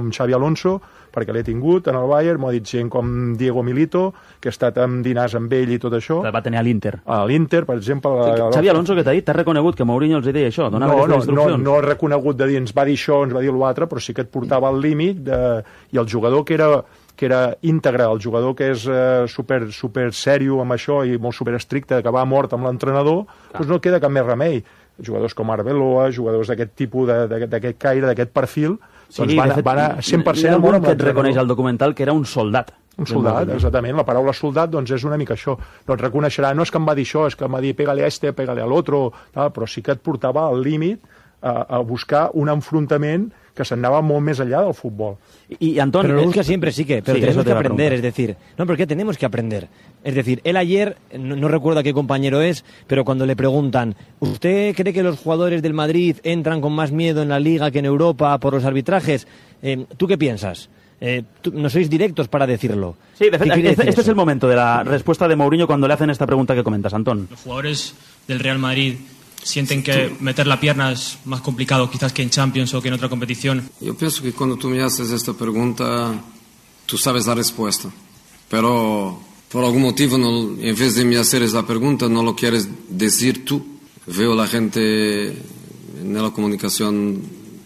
com Xavi Alonso, perquè l'he tingut en el Bayern, m'ho ha dit gent com Diego Milito, que he estat en dinars amb ell i tot això. El va tenir a l'Inter. A l'Inter, per exemple. Xavi Alonso, que t'ha dit, t'ha reconegut que Mourinho els deia això? No he reconegut de dir ens va dir això, ens va dir l'altre, però sí que et portava al límit i el jugador que era íntegre, el jugador que és super sèrio amb això i molt super estricte, que va mort amb l'entrenador, doncs no queda cap més remei. Jugadors com Arbeloa, jugadors d'aquest tipus, d'aquest caire, d'aquest perfil, doncs van a 100% molt amb l'entrenador. Que et reconeix al documental que era un soldat. Un soldat, exactament. La paraula soldat doncs és una mica això. No et reconeixerà, no és que em va dir això, és que em va dir pégale a este, pégale al otro, però sí que et portava al límit a buscar un enfrontament que se andaba muy más allá del fútbol. Y Antón, pero lo busca siempre, pero tenemos que aprender, es decir, no, ¿por qué tenemos que aprender? Es decir, él ayer, no recuerdo a qué compañero es, pero cuando le preguntan, ¿usted cree que los jugadores del Madrid entran con más miedo en la Liga que en Europa por los arbitrajes? ¿Tú qué piensas? No sois directos para decirlo. Sí, de hecho, este es el momento de la respuesta de Mourinho cuando le hacen esta pregunta que comentas, Antón. Los jugadores del Real Madrid sienten que meter la pierna es más complicado quizás que en Champions o que en otra competición. Yo pienso que cuando tú me haces esta pregunta, tú sabes la respuesta. Pero por algún motivo, en vez de me hacer esa pregunta, no lo quieres decir tú. Veo la gente en la comunicación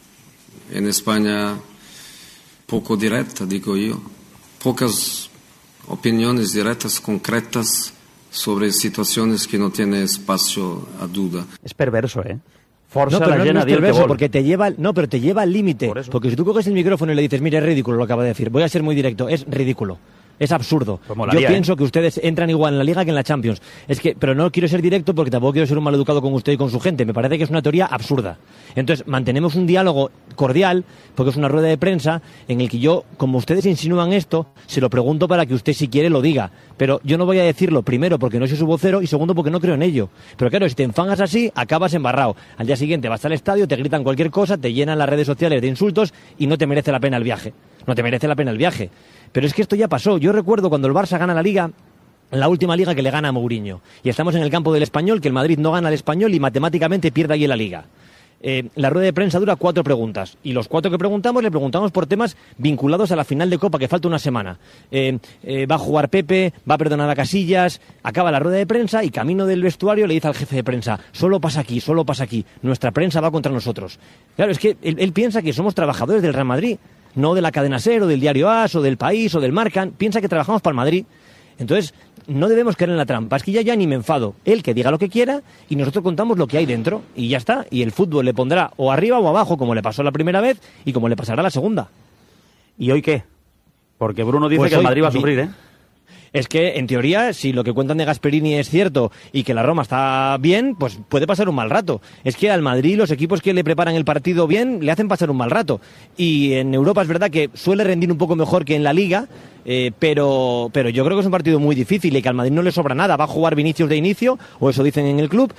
en España poco directa, digo yo. Pocas opiniones directas, concretas, sobre situaciones que no tiene espacio a duda. Es perverso, ¿eh? Força no, pero la gent no a dir el que vol. Porque te lleva al límite. Porque si tú coges el micrófono y le dices, mira, es ridículo lo que acaba de decir, voy a ser muy directo, es ridículo. Es absurdo. Pues molaría, yo pienso que ustedes entran igual en la Liga que en la Champions. Pero no quiero ser directo porque tampoco quiero ser un maleducado con usted y con su gente. Me parece que es una teoría absurda. Entonces, mantenemos un diálogo cordial, porque es una rueda de prensa en el que yo, como ustedes insinúan esto, se lo pregunto para que usted, si quiere, lo diga. Pero yo no voy a decirlo, primero, porque no soy su vocero, y segundo, porque no creo en ello. Pero claro, si te enfangas así, acabas embarrado. Al día siguiente vas al estadio, te gritan cualquier cosa, te llenan las redes sociales de insultos y no te merece la pena el viaje. No te merece la pena el viaje. Pero es que esto ya pasó. Yo recuerdo cuando el Barça gana la Liga, la última Liga que le gana a Mourinho. Y estamos en el campo del Español, que el Madrid no gana al Español y matemáticamente pierde allí la Liga. La rueda de prensa dura 4 preguntas. Y los 4 que preguntamos, le preguntamos por temas vinculados a la final de Copa, que falta una semana. Va a jugar Pepe, va a perdonar a Casillas. Acaba la rueda de prensa y camino del vestuario le dice al jefe de prensa, solo pasa aquí. Nuestra prensa va contra nosotros. Claro, es que él piensa que somos trabajadores del Real Madrid, no de la cadena SER o del diario AS o del País o del Marca. Piensa que trabajamos para el Madrid. Entonces, no debemos caer en la trampa. Es que ya ni me enfado. Él que diga lo que quiera y nosotros contamos lo que hay dentro y ya está. Y el fútbol le pondrá o arriba o abajo, como le pasó la primera vez y como le pasará la segunda. ¿Y hoy qué? Porque Bruno dice que el Madrid va a sufrir, ¿eh? Es que, en teoría, si lo que cuentan de Gasperini es cierto y que la Roma está bien, pues puede pasar un mal rato. Es que al Madrid los equipos que le preparan el partido bien le hacen pasar un mal rato. Y en Europa es verdad que suele rendir un poco mejor que en la Liga, pero yo creo que es un partido muy difícil y que al Madrid no le sobra nada. Va a jugar Vinicius de inicio, o eso dicen en el club,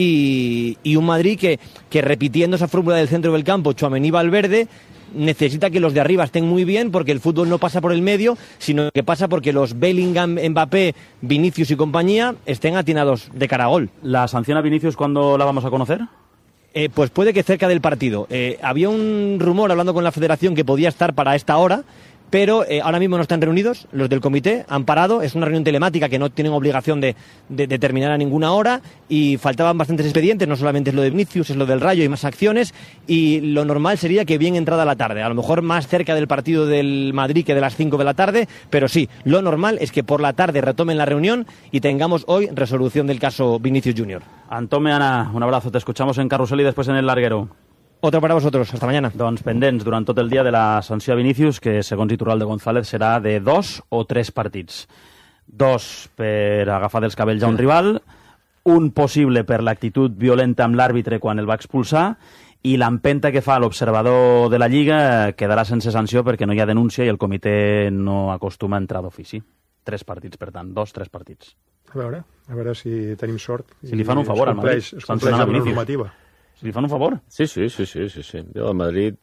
y un Madrid que repitiendo esa fórmula del centro del campo, Tchouaméni, Valverde, necesita que los de arriba estén muy bien, porque el fútbol no pasa por el medio, sino que pasa porque los Bellingham, Mbappé, Vinicius y compañía estén atinados de cara a gol. ¿La sanción a Vinicius cuándo la vamos a conocer? Pues puede que cerca del partido. Había un rumor hablando con la federación que podía estar para esta hora, pero ahora mismo no están reunidos, los del comité han parado, es una reunión telemática que no tienen obligación de terminar a ninguna hora, y faltaban bastantes expedientes, no solamente es lo de Vinicius, es lo del Rayo y más acciones, y lo normal sería que bien entrada la tarde, a lo mejor más cerca del partido del Madrid que de las 5 de la tarde, pero sí, lo normal es que por la tarde retomen la reunión y tengamos hoy resolución del caso Vinicius Junior. Antón Meana, un abrazo, te escuchamos en Carrusel y después en El Larguero. Otro para vosotros, hasta mañana. Doncs pendents durant tot el dia de la sanció a Vinícius, que segons Iturralde González serà de 2 o 3 partits. 2 per agafar dels cabells a un rival, un possible per l'actitud violenta amb l'àrbitre quan el va expulsar, i l'empenta que fa l'observador de la Lliga quedarà sense sanció perquè no hi ha denúncia i el comitè no acostuma a entrar d'ofici. 3 partits, per tant, 2-3 partits. A veure si tenim sort. Si li fan un favor al Madrid, sancionant a Vinícius. Si li fan un favor? Sí. Jo al Madrid...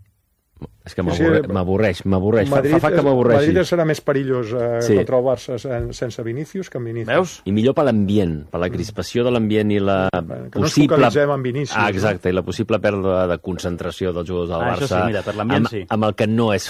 És que m'avorreix. Fa que m'avorreixi. Madrid serà més perillós contra el Barça sense Vinícius que amb Vinícius. Veus? I millor per l'ambient, per la crispació de l'ambient i la possible... Que no ens focalitzem en Vinícius. Exacte, i la possible pèrdua de concentració dels jugadors del Barça. Això sí, mira, per l'ambient sí. Amb el que no és